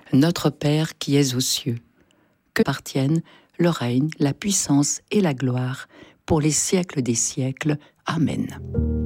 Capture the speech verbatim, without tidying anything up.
Notre Père qui es aux cieux, que appartiennent le règne, la puissance et la gloire pour les siècles des siècles. Amen.